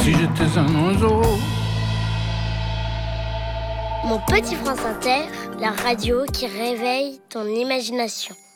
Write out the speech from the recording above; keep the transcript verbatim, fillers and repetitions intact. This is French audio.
si j'étais un oiseau. Mon petit France Inter, la radio qui réveille ton imagination.